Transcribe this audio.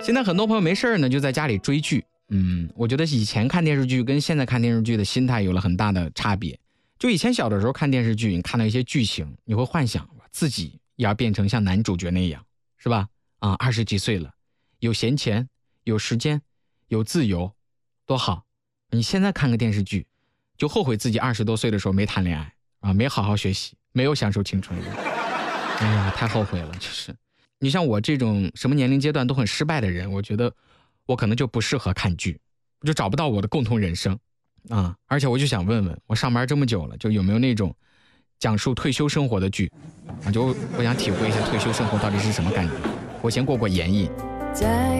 现在很多朋友没事呢，就在家里追剧。我觉得以前看电视剧跟现在看电视剧的心态有了很大的差别。就以前小的时候看电视剧，你看到一些剧情，你会幻想自己也要变成像男主角那样，是吧？20几岁了，有闲钱，有时间，有自由，多好。你现在看个电视剧，就后悔自己20多岁的时候没谈恋爱没好好学习，没有享受青春。哎呀，太后悔了。就是你像我这种什么年龄阶段都很失败的人，我觉得我可能就不适合看剧，我就找不到我的共同人生而且我就想问问，我上班这么久了，就有没有那种讲述退休生活的剧就我想体会一下退休生活到底是什么感觉，我先过过眼瘾。 在